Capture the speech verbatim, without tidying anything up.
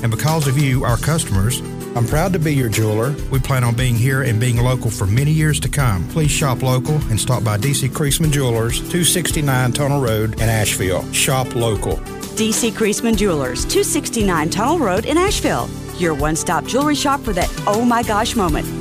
And because of you, our customers, I'm proud to be your jeweler. We plan on being here and being local for many years to come. Please shop local and stop by D C Creasman Jewelers, two sixty-nine Tunnel Road in Asheville. Shop local. D C Creasman Jewelers, two sixty-nine Tunnel Road in Asheville. Your one-stop jewelry shop for that oh my gosh moment.